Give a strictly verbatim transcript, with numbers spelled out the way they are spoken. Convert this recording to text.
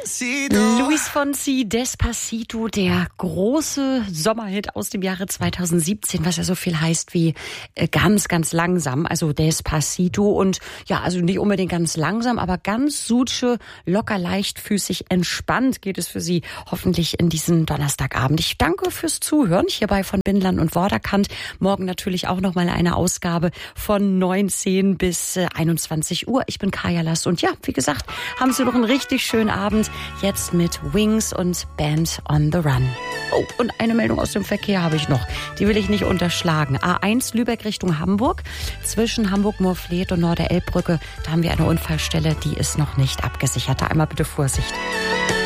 Luis Fonsi, Despacito, der große Sommerhit aus dem Jahre zweitausendsiebzehn, was ja so viel heißt wie äh, ganz, ganz langsam, also Despacito. Und ja, also nicht unbedingt ganz langsam, aber ganz sutsche, locker, leichtfüßig, entspannt geht es für Sie hoffentlich in diesem Donnerstagabend. Ich danke fürs Zuhören hierbei von Bindland und Vorderkant. Morgen natürlich auch nochmal eine Ausgabe von neunzehn bis einundzwanzig Uhr. Ich bin Kaya Lass und ja, wie gesagt, haben Sie noch einen richtig schönen Abend. Jetzt mit Wings und Band on the Run. Oh, und eine Meldung aus dem Verkehr habe ich noch. Die will ich nicht unterschlagen. A eins Lübeck Richtung Hamburg. Zwischen Hamburg-Moorfleet und Norderelbbrücke. Da haben wir eine Unfallstelle, die ist noch nicht abgesichert. Da einmal bitte Vorsicht.